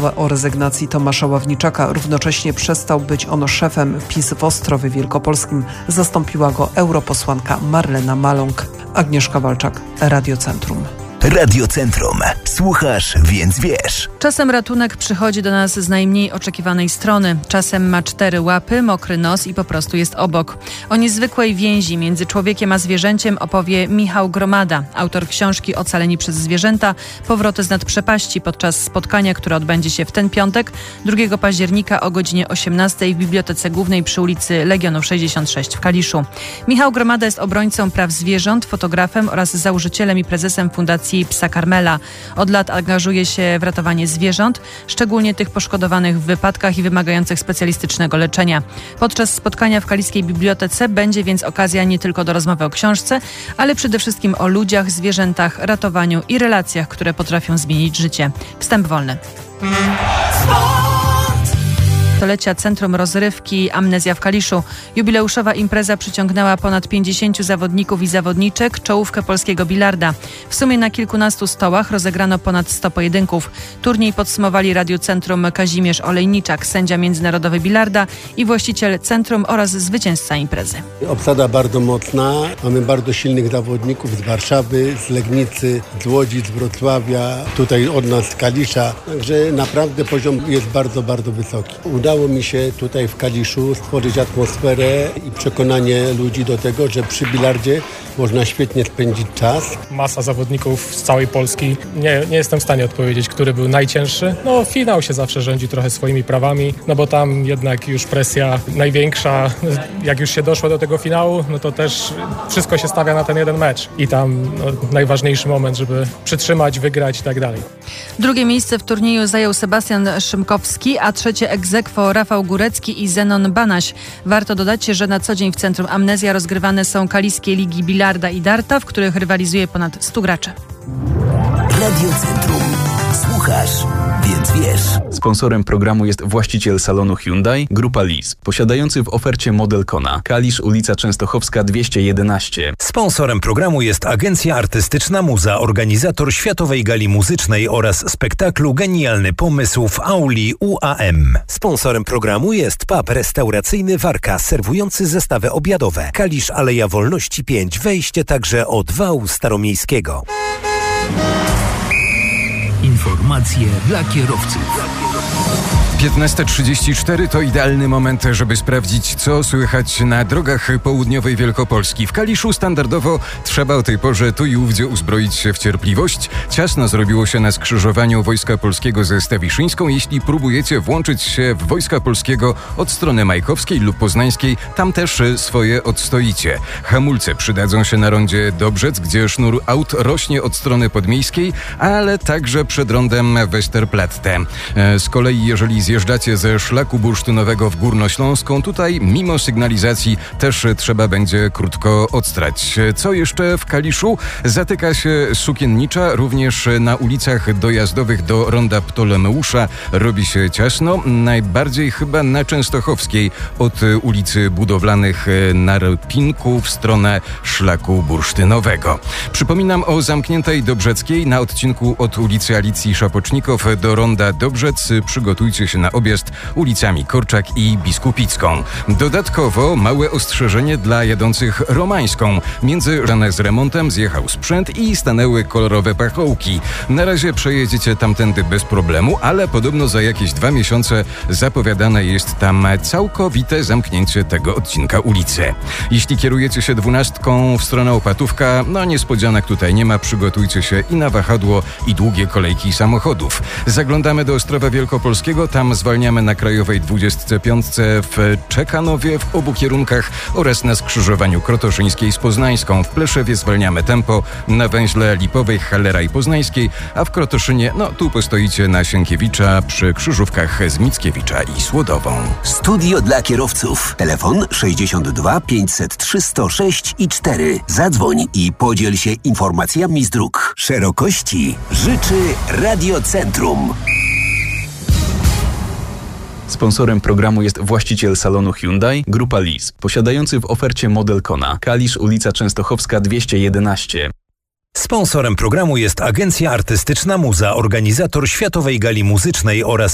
uchwałę o rezygnacji Tomasza Ławniczaka. Równocześnie przestał być on szefem PiS w Ostrowie Wielkopolskim. Zastąpiła go europosłanka Marlena Maląg. Agnieszka Walczak, Radio Centrum. Radio Centrum. Słuchasz, więc wiesz. Czasem ratunek przychodzi do nas z najmniej oczekiwanej strony. Czasem ma 4 łapy, mokry nos i po prostu jest obok. O niezwykłej więzi między człowiekiem a zwierzęciem opowie Michał Gromada, autor książki Ocaleni przez zwierzęta, Powroty z nad przepaści, podczas spotkania, które odbędzie się w ten piątek, 2 października o godzinie 18 w Bibliotece Głównej przy ulicy Legionów 66 w Kaliszu. Michał Gromada jest obrońcą praw zwierząt, fotografem oraz założycielem i prezesem Fundacji Psa Karmela. Od lat angażuje się w ratowanie zwierząt, szczególnie tych poszkodowanych w wypadkach i wymagających specjalistycznego leczenia. Podczas spotkania w Kaliskiej Bibliotece będzie więc okazja nie tylko do rozmowy o książce, ale przede wszystkim o ludziach, zwierzętach, ratowaniu i relacjach, które potrafią zmienić życie. Wstęp wolny. Stolecia Centrum Rozrywki Amnezja w Kaliszu. Jubileuszowa impreza przyciągnęła ponad 50 zawodników i zawodniczek, czołówkę polskiego bilarda. W sumie na kilkunastu stołach rozegrano ponad 100 pojedynków. Turniej podsumowali Radio Centrum Kazimierz Olejniczak, sędzia międzynarodowy bilarda i właściciel centrum oraz zwycięzca imprezy. Obsada bardzo mocna. Mamy bardzo silnych zawodników z Warszawy, z Legnicy, z Łodzi, z Wrocławia, tutaj od nas z Kalisza. Także naprawdę poziom jest bardzo, bardzo wysoki. Udało mi się tutaj w Kaliszu stworzyć atmosferę i przekonanie ludzi do tego, że przy bilardzie można świetnie spędzić czas. Masa zawodników z całej Polski. Nie jestem w stanie odpowiedzieć, który był najcięższy. No finał się zawsze rządzi trochę swoimi prawami, no bo tam jednak już presja największa. Jak już się doszło do tego finału, no to też wszystko się stawia na ten jeden mecz. I tam najważniejszy moment, żeby przytrzymać, wygrać i tak dalej. 2 miejsce w turnieju zajął Sebastian Szymkowski, a 3 ex aequo Rafał Górecki i Zenon Banaś. Warto dodać, że na co dzień w Centrum Amnezja rozgrywane są kaliskie ligi bilarda i darta, w których rywalizuje ponad 100 graczy. Radio Centrum. Słuchasz, więc wiesz. Sponsorem programu jest właściciel salonu Hyundai, Grupa Lease, posiadający w ofercie model Kona. Kalisz, ulica Częstochowska 211. Sponsorem programu jest Agencja Artystyczna Muza, organizator Światowej Gali Muzycznej oraz spektaklu Genialny Pomysł w auli UAM. Sponsorem programu jest pub restauracyjny Warka, serwujący zestawy obiadowe. Kalisz, Aleja Wolności 5, wejście także od wału staromiejskiego. Informacje dla kierowców. 15:34 to idealny moment, żeby sprawdzić, co słychać na drogach południowej Wielkopolski. W Kaliszu standardowo trzeba o tej porze tu i ówdzie uzbroić się w cierpliwość. Ciasno zrobiło się na skrzyżowaniu Wojska Polskiego ze Stawiszyńską. Jeśli próbujecie włączyć się w Wojska Polskiego od strony Majkowskiej lub Poznańskiej, tam też swoje odstoicie. Hamulce przydadzą się na rondzie Dobrzec, gdzie sznur aut rośnie od strony podmiejskiej, ale także przed rondem Westerplatte. Z kolei jeżeli zjeżdżacie ze szlaku bursztynowego w Górnośląską, tutaj mimo sygnalizacji też trzeba będzie krótko odstrać. Co jeszcze w Kaliszu? Zatyka się Sukiennicza, również na ulicach dojazdowych do ronda Ptolemeusza robi się ciasno, najbardziej chyba na Częstochowskiej od ulicy Budowlanych na Rpinku w stronę szlaku bursztynowego. Przypominam o zamkniętej Dobrzeckiej na odcinku od ulicy Alicji Szapocznikow do ronda Dobrzec. Przygotujcie się na objazd ulicami Korczak i Biskupicką. Dodatkowo małe ostrzeżenie dla jadących Romańską. Między z remontem zjechał sprzęt i stanęły kolorowe pachołki. Na razie przejedziecie tamtędy bez problemu, ale podobno za jakieś 2 miesiące zapowiadane jest tam całkowite zamknięcie tego odcinka ulicy. Jeśli kierujecie się 12 w stronę Opatówka, niespodzianek tutaj nie ma. Przygotujcie się i na wahadło, i długie kolejki samochodów. Zaglądamy do Ostrowa Wielkopolskiego. Tam zwalniamy na Krajowej 25 w Czekanowie w obu kierunkach oraz na skrzyżowaniu Krotoszyńskiej z Poznańską. W Pleszewie zwalniamy tempo na węźle Lipowej, Hallera i Poznańskiej, a w Krotoszynie, tu postoicie na Sienkiewicza przy krzyżówkach z Mickiewicza i Słodową. Studio dla kierowców. Telefon 62 503 106 i 4. Zadzwoń i podziel się informacjami z dróg. Szerokości życzy Radio Centrum. Sponsorem programu jest właściciel salonu Hyundai, Grupa Lease, posiadający w ofercie model Kona. Kalisz, ulica Częstochowska 211. Sponsorem programu jest Agencja Artystyczna Muza, organizator Światowej Gali Muzycznej oraz